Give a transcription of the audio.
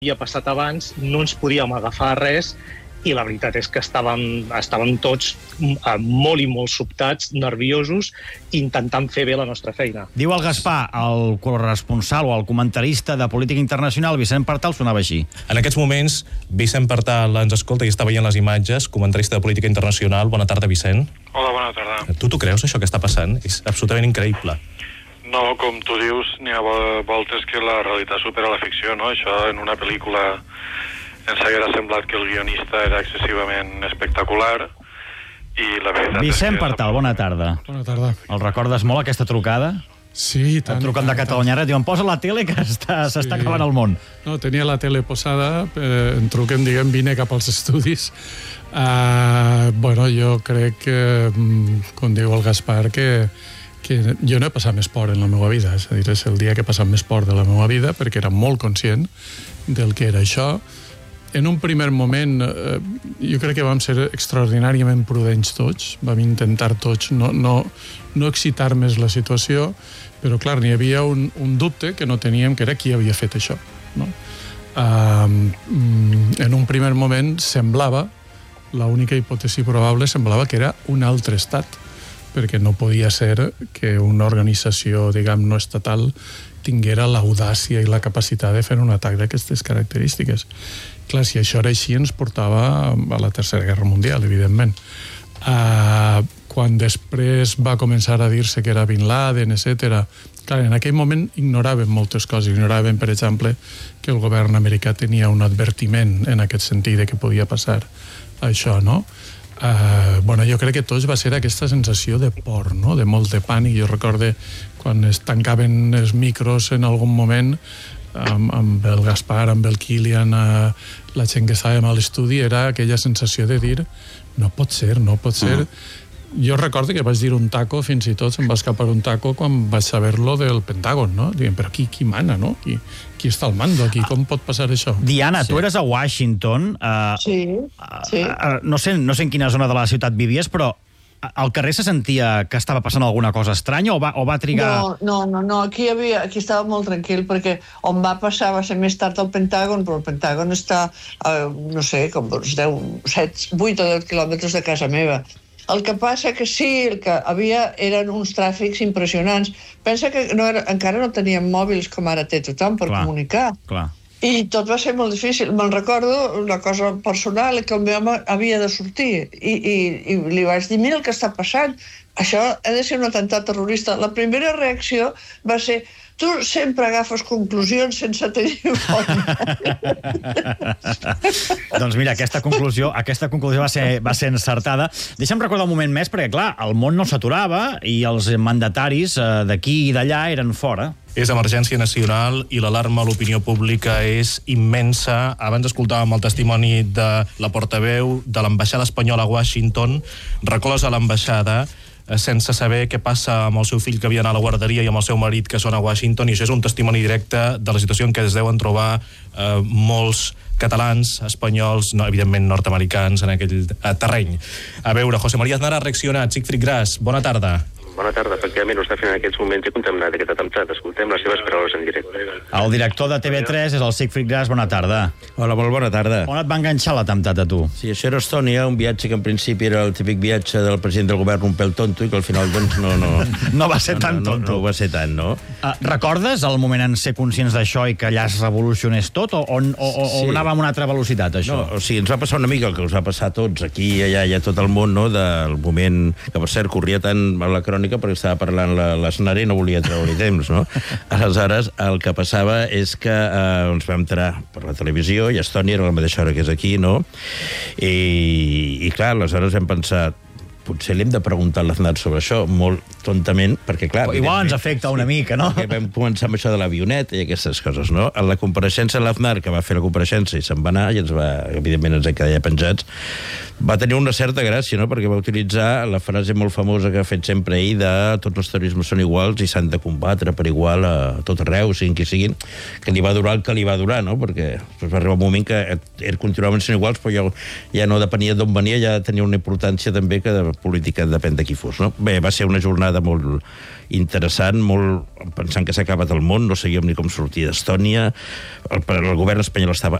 havia passat abans, no ens podíem agafar a res, i la veritat és que estàvem tots molt i molt sobtats, nerviosos, intentant fer bé la nostra feina. Diu el Gaspar, el corresponsal o el comentarista de política internacional, Vicent Partal, sonava així. En aquests moments, Vicent Partal ens escolta i està veient les imatges, comentarista de política internacional. Bona tarda, Vicent. Hola, bona tarda. Tu t'ho creus, això que està passant? És absolutament increïble. No, com tu dius, n'hi ha voltes que la realitat supera la ficció, no? Això en una pel·lícula ens haguera semblat que el guionista era excessivament espectacular i la veritat Vicent Partal, bona tarda. Bona tarda. El recordes molt, aquesta trucada? Sí, i tant. Et truquen de Catalunya ara, diuen, posa la tele que s'està acabant el món. No, tenia la tele posada, em truquen, diguem, vine cap als estudis. Bueno, jo crec que, com diu el Gaspar, que jo no he passat més por en la meva vida, és a dir, és el dia que he passat més por de la meva vida, perquè era molt conscient del que era això. En un primer moment, jo crec que vam ser extraordinàriament prudents tots, vam intentar tots no excitar més la situació, però clar, n'hi havia un dubte que no teníem, que era qui havia fet això. No? En un primer moment semblava, l'única hipòtesi probable semblava que era un altre estat, perquè no podia ser que una organització, diguem, no estatal tinguera l'audàcia i la capacitat de fer un atac d'aquestes característiques. Clar, si això era així, ens portava a la Tercera Guerra Mundial, evidentment. Quan després va començar a dir-se que era Bin Laden, etc. Clar, en aquell moment ignoràvem moltes coses. Ignoràvem, per exemple, que el govern americà tenia un advertiment en aquest sentit de que podia passar això, no? Bueno, jo crec que tots va ser aquesta sensació de por, no? De molt de pànic. Jo recorde quan es tancaven els micros en algun moment amb el Gaspar, amb el Kilian, la gent que estàvem a l'estudi, era aquella sensació de dir no pot ser. Jo recordo que vaig dir un taco, fins i tot em va escapar un taco quan vaig saber-lo del Pentàgon, no? Diguem, però qui mana, no? Qui està al mando aquí? Com pot passar això? Diana, tu eres a Washington. Sí. No sé en quina zona de la ciutat vivies, però al carrer se sentia que estava passant alguna cosa estranya o va trigar... No, aquí estava molt tranquil, perquè on va passar va ser més tard al Pentàgon, però el Pentàgon està, no sé, com uns 8 o 10 quilòmetres de casa meva. El que passa que sí, el que havia eren uns tràfics impressionants. Pensa que encara no teníem mòbils com ara té tothom per comunicar. Clar. I tot va ser molt difícil. Me'n recordo, una cosa personal, que el meu home havia de sortir i li vaig dir, mira el que està passant, això ha de ser un atemptat terrorista. La primera reacció va ser, tu sempre agafes conclusions sense tenir informe. Doncs mira, aquesta conclusió va ser encertada. Deixa'm recordar un moment més, perquè clar, el món no s'aturava i els mandataris d'aquí i d'allà eren fora. És emergència nacional i l'alarma a l'opinió pública és immensa. Abans escoltàvem el testimoni de la portaveu de l'ambaixada espanyola a Washington. Recoles a l'ambaixada sense saber què passa amb el seu fill que havia anat a la guarderia i amb el seu marit que són a Washington, i això és un testimoni directe de la situació en què es deuen trobar molts catalans, espanyols, evidentment nord-americans en aquell terreny. A veure, José María Aznar ha reaccionat. Siegfried Gras, bona tarda. Bona tarda, efectivament ho està fent en aquests moments i condemnat aquest atemptat. Escoltem les seves paraules en directe. El director de TV3 és el Siegfried Gras, bona tarda. Hola, molt bona tarda. On et va enganxar l'atemptat a tu? Sí, això era Estònia, un viatge que en principi era el típic viatge del president del govern un pèl tonto i que al final doncs no va ser tan tonto. No va ser tant, no? Recordes el moment en ser conscients d'això i que allà es revolucionés tot o anava amb una altra velocitat, això? No, o sigui, ens va passar una mica el que us va passar a tots aquí i allà i a tot el món, no? Del moment que, per cert, corria tant a la crònica perquè estava parlant l'Aznar i no volia treure-hi temps, no? Aleshores, el que passava és que ens vam entrar per la televisió i Estònia era la mateixa hora que és aquí, no? I clar, aleshores hem pensat potser li hem de preguntar a l'Aznar sobre això, molt tontament, perquè clar... Igual ens afecta una mica, no? Perquè vam començar amb això de l'avioneta i aquestes coses, no? A la compareixença de l'Aznar, que va fer la compareixença i se'n va anar, i evidentment ens hem quedat penjats, va tenir una certa gràcia, no?, perquè va utilitzar la frase molt famosa que ha fet sempre ell de tots els terrorismes són iguals i s'han de combatre per igual a tot arreu, siguin qui siguin, que li va durar el que li va durar, no?, perquè va arribar un moment que continuaven sent iguals, però ja no depenia d'on venia, ja tenia una importància també que de política depèn de qui fos, no? Bé, va ser una jornada molt interessant, molt pensant que s'ha acabat el món, no sabíem ni com sortir d'Estònia, el govern espanyol estava